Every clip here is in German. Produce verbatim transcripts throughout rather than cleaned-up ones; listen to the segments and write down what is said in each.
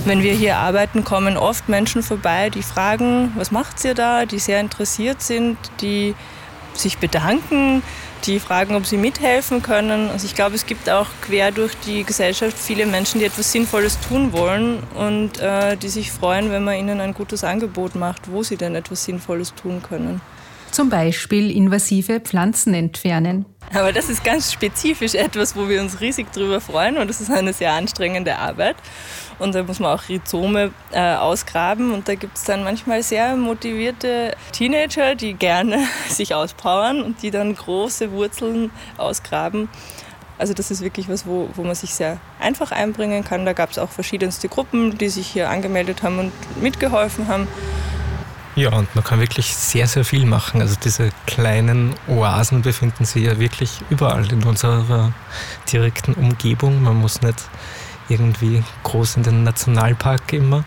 Wenn wir hier arbeiten, kommen oft Menschen vorbei, die fragen, was macht ihr da, die sehr interessiert sind, die sich bedanken, die fragen, ob sie mithelfen können. Also ich glaube, es gibt auch quer durch die Gesellschaft viele Menschen, die etwas Sinnvolles tun wollen und äh, die sich freuen, wenn man ihnen ein gutes Angebot macht, wo sie denn etwas Sinnvolles tun können. Zum Beispiel invasive Pflanzen entfernen. Aber das ist ganz spezifisch etwas, wo wir uns riesig drüber freuen und das ist eine sehr anstrengende Arbeit. Und da muss man auch Rhizome äh, ausgraben und da gibt es dann manchmal sehr motivierte Teenager, die gerne sich auspowern und die dann große Wurzeln ausgraben. Also das ist wirklich was, wo, wo man sich sehr einfach einbringen kann. Da gab es auch verschiedenste Gruppen, die sich hier angemeldet haben und mitgeholfen haben. Ja, und man kann wirklich sehr, sehr viel machen. Also diese kleinen Oasen befinden sich ja wirklich überall in unserer direkten Umgebung. Man muss nicht irgendwie groß in den Nationalpark immer.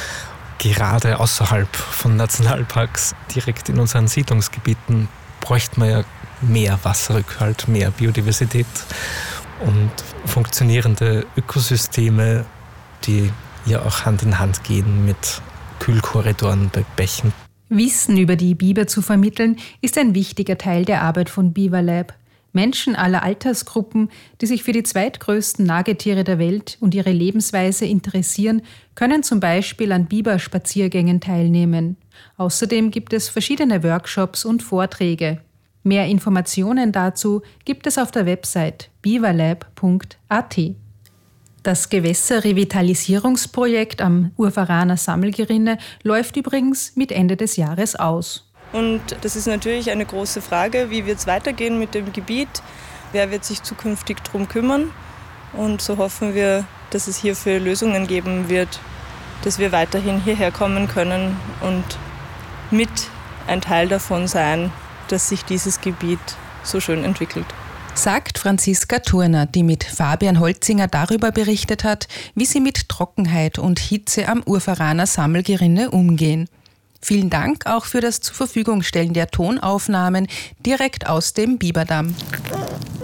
Gerade außerhalb von Nationalparks, direkt in unseren Siedlungsgebieten, bräuchte man ja mehr Wasserrückhalt, mehr Biodiversität und funktionierende Ökosysteme, die ja auch Hand in Hand gehen mit Kühlkorridoren bei Bächen. Wissen über die Biber zu vermitteln, ist ein wichtiger Teil der Arbeit von BiberLab. Menschen aller Altersgruppen, die sich für die zweitgrößten Nagetiere der Welt und ihre Lebensweise interessieren, können zum Beispiel an Biberspaziergängen teilnehmen. Außerdem gibt es verschiedene Workshops und Vorträge. Mehr Informationen dazu gibt es auf der Website biberlab punkt a t. Das Gewässerrevitalisierungsprojekt am Urveraner Sammelgerinne läuft übrigens mit Ende des Jahres aus. Und das ist natürlich eine große Frage, wie wird es weitergehen mit dem Gebiet, wer wird sich zukünftig darum kümmern. Und so hoffen wir, dass es hierfür Lösungen geben wird, dass wir weiterhin hierher kommen können und mit ein Teil davon sein, dass sich dieses Gebiet so schön entwickelt. Sagt Franziska Thurner, die mit Fabian Holzinger darüber berichtet hat, wie sie mit Trockenheit und Hitze am Urveraner Sammelgerinne umgehen. Vielen Dank auch für das Zurverfügungstellen der Tonaufnahmen direkt aus dem Biberdamm.